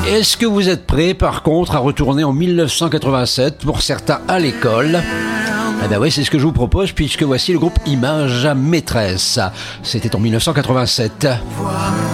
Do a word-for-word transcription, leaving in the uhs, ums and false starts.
Est-ce que vous êtes prêts, par contre, à retourner en dix-neuf cent quatre-vingt-sept, pour certains à l'école ? Eh ben oui, c'est ce que je vous propose, puisque voici le groupe Images Maîtresses. C'était en dix-neuf cent quatre-vingt-sept.